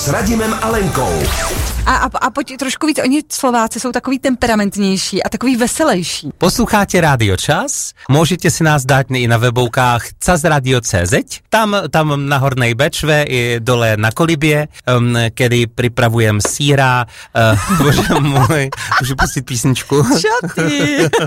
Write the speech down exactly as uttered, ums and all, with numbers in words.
s Radimem a Lenkou. A, a, a pojď trošku víc, oni Slováci jsou takový temperamentnější a takový veselejší. Posloucháte Rádio Čas? Můžete si nás dát i na webovkách casradio tečka cé zet. Tam, tam na Hornej Bečve i dole na Kolibě, um, kedy pripravujem síra. Uh, bože můj, můžu pustit písničku? Čo ty?